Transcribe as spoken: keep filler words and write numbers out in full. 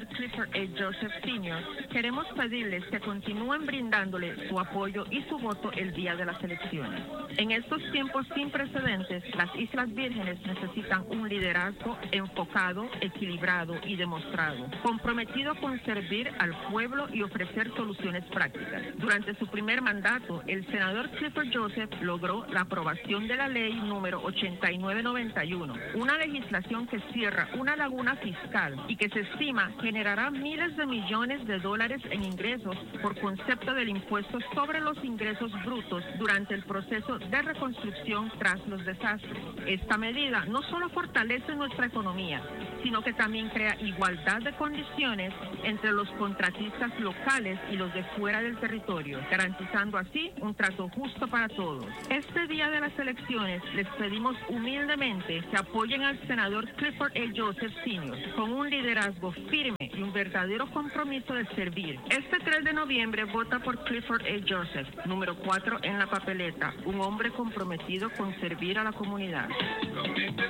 senador Clifford A. Joseph senior, queremos pedirles que continúen brindándole su apoyo y su voto el día de las elecciones. En estos tiempos sin precedentes, las Islas Vírgenes necesitan un liderazgo enfocado, equilibrado y demostrado, comprometido con servir al pueblo y ofrecer soluciones prácticas. Durante su primer mandato, el senador Clifford Joseph logró la aprobación de la ley número ochenta y nueve noventa y uno, una legislación que cierra una laguna fiscal y que se estima generará miles de millones de dólares en ingresos por concepto del impuesto sobre los ingresos brutos durante el proceso de reconstrucción tras los desastres. Esta medida no solo fortalece nuestra economía, sino que también crea igualdad de condiciones entre los contratistas locales y los de fuera del territorio, garantizando así un trato justo para todos. Este día de las elecciones les pedimos humildemente que apoyen al senador Clifford A. Joseph senior con un liderazgo firme y un verdadero compromiso de servir. Este tres de noviembre vota por Clifford A. Joseph, número cuatro en la papeleta, un hombre comprometido con servir a la comunidad.